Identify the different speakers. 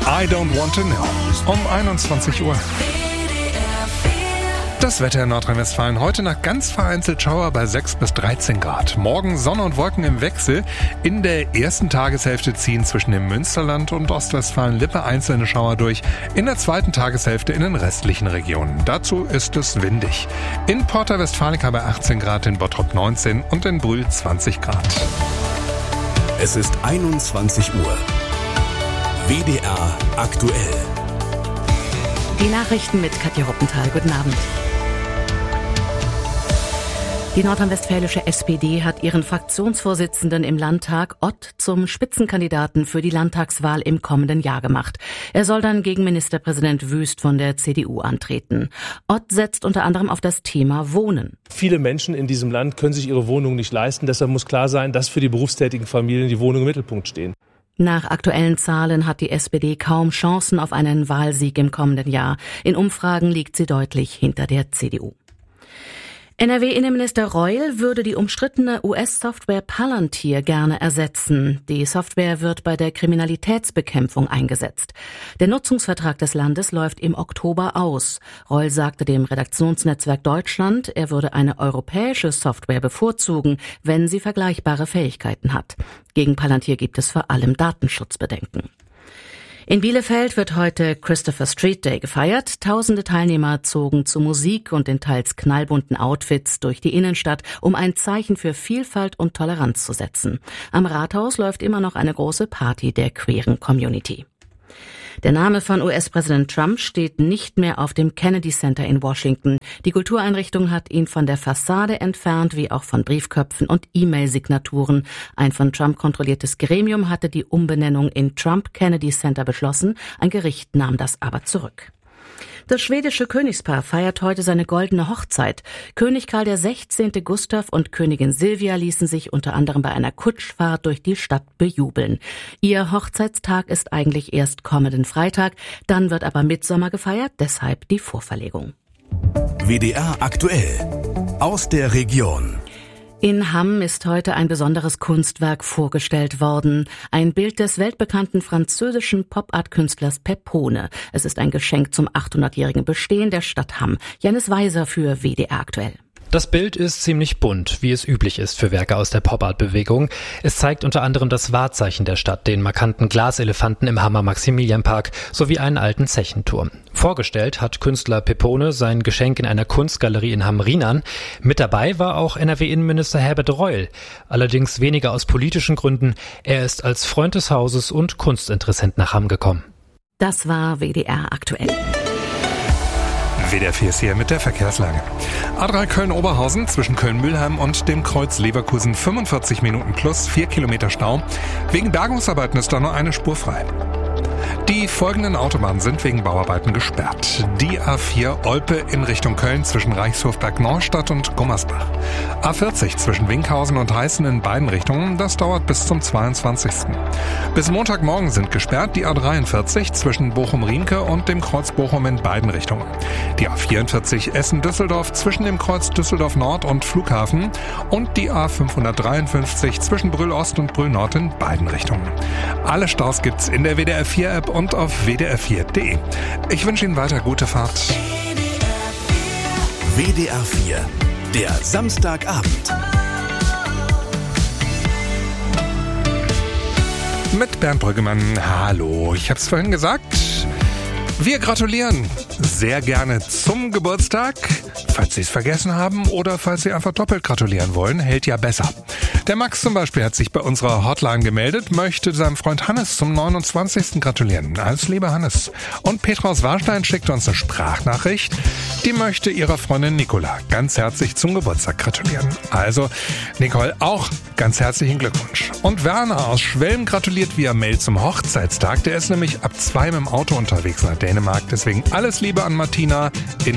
Speaker 1: I Don't Want to Know um 21 Uhr. Das Wetter in Nordrhein-Westfalen heute Nacht ganz vereinzelt Schauer bei 6 bis 13 Grad. Morgen Sonne und Wolken im Wechsel. In der ersten Tageshälfte ziehen zwischen dem Münsterland und Ostwestfalen-Lippe einzelne Schauer durch. In der zweiten Tageshälfte in den restlichen Regionen. Dazu ist es windig. In Porta Westfalica bei 18 Grad, in Bottrop 19 und in Brühl 20 Grad.
Speaker 2: Es ist 21 Uhr. WDR aktuell.
Speaker 3: Die Nachrichten mit Katja Ruppenthal. Guten Abend. Die nordrhein-westfälische SPD hat ihren Fraktionsvorsitzenden im Landtag, Ott, zum Spitzenkandidaten für die Landtagswahl im kommenden Jahr gemacht. Er soll dann gegen Ministerpräsident Wüst von der CDU antreten. Ott setzt unter anderem auf das Thema Wohnen.
Speaker 4: Viele Menschen in diesem Land können sich ihre Wohnung nicht leisten. Deshalb muss klar sein, dass für die berufstätigen Familien die Wohnungen im Mittelpunkt stehen.
Speaker 3: Nach aktuellen Zahlen hat die SPD kaum Chancen auf einen Wahlsieg im kommenden Jahr. In Umfragen liegt sie deutlich hinter der CDU. NRW-Innenminister Reul würde die umstrittene US-Software Palantir gerne ersetzen. Die Software wird bei der Kriminalitätsbekämpfung eingesetzt. Der Nutzungsvertrag des Landes läuft im Oktober aus. Reul sagte dem Redaktionsnetzwerk Deutschland, er würde eine europäische Software bevorzugen, wenn sie vergleichbare Fähigkeiten hat. Gegen Palantir gibt es vor allem Datenschutzbedenken. In Bielefeld wird heute Christopher Street Day gefeiert. Tausende Teilnehmer zogen zu Musik und in teils knallbunten Outfits durch die Innenstadt, um ein Zeichen für Vielfalt und Toleranz zu setzen. Am Rathaus läuft immer noch eine große Party der queeren Community. Der Name von US-Präsident Trump steht nicht mehr auf dem Kennedy Center in Washington. Die Kultureinrichtung hat ihn von der Fassade entfernt, wie auch von Briefköpfen und E-Mail-Signaturen. Ein von Trump kontrolliertes Gremium hatte die Umbenennung in Trump Kennedy Center beschlossen. Ein Gericht nahm das aber zurück. Das schwedische Königspaar feiert heute seine goldene Hochzeit. König Karl XVI. Gustav und Königin Silvia ließen sich unter anderem bei einer Kutschfahrt durch die Stadt bejubeln. Ihr Hochzeitstag ist eigentlich erst kommenden Freitag, dann wird aber Mittsommer gefeiert, deshalb die Vorverlegung.
Speaker 2: WDR aktuell. Aus der Region.
Speaker 3: In Hamm ist heute ein besonderes Kunstwerk vorgestellt worden. Ein Bild des weltbekannten französischen Pop-Art-Künstlers Pepone. Es ist ein Geschenk zum 800-jährigen Bestehen der Stadt Hamm. Janis Weiser für WDR aktuell.
Speaker 5: Das Bild ist ziemlich bunt, wie es üblich ist für Werke aus der Pop-Art-Bewegung. Es zeigt unter anderem das Wahrzeichen der Stadt, den markanten Glaselefanten im Hammer Maximilianpark sowie einen alten Zechenturm. Vorgestellt hat Künstler Pepone sein Geschenk in einer Kunstgalerie in Hamm-Rienan. Mit dabei war auch NRW-Innenminister Herbert Reul. Allerdings weniger aus politischen Gründen. Er ist als Freund des Hauses und Kunstinteressent nach Hamm gekommen.
Speaker 3: Das war WDR aktuell.
Speaker 1: WDR 4 ist hier mit der Verkehrslage. A3 Köln-Oberhausen zwischen Köln-Mülheim und dem Kreuz Leverkusen 45 Minuten plus 4 Kilometer Stau. Wegen Bergungsarbeiten ist da nur eine Spur frei. Die folgenden Autobahnen sind wegen Bauarbeiten gesperrt. Die A4 Olpe in Richtung Köln zwischen Reichshofberg-Neustadt und Gummersbach. A40 zwischen Winkhausen und Heißen in beiden Richtungen, das dauert bis zum 22. Bis Montagmorgen sind gesperrt die A43 zwischen Bochum-Riemke und dem Kreuz Bochum in beiden Richtungen. Die A44 Essen-Düsseldorf zwischen dem Kreuz Düsseldorf-Nord und Flughafen und die A553 zwischen Brühl-Ost und Brühl-Nord in beiden Richtungen. Alle Staus gibt's in der WDR 4 App und auf wdr4.de. Ich wünsche Ihnen weiter gute Fahrt.
Speaker 2: WDR 4, der Samstagabend.
Speaker 1: Mit Bernd Brüggemann. Hallo, ich habe es vorhin gesagt. Wir gratulieren sehr gerne zum Geburtstag. Falls Sie es vergessen haben oder falls Sie einfach doppelt gratulieren wollen, hält ja besser. Der Max zum Beispiel hat sich bei unserer Hotline gemeldet, möchte seinem Freund Hannes zum 29. gratulieren. Alles Liebe, Hannes. Und Petra aus Warstein schickt uns eine Sprachnachricht. Die möchte ihrer Freundin Nicola ganz herzlich zum Geburtstag gratulieren. Also, Nicole, auch ganz herzlichen Glückwunsch. Und Werner aus Schwelm gratuliert via Mail zum Hochzeitstag. Der ist nämlich ab 2 mit dem Auto unterwegs nach Dänemark. Deswegen alles Liebe an Martina in